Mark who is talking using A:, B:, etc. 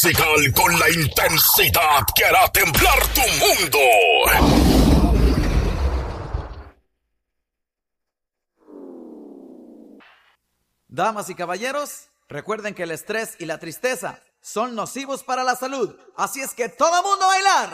A: Musical con la intensidad que hará temblar tu mundo.
B: Damas y caballeros, recuerden que el estrés y la tristeza son nocivos para la salud. Así es que todo mundo a bailar.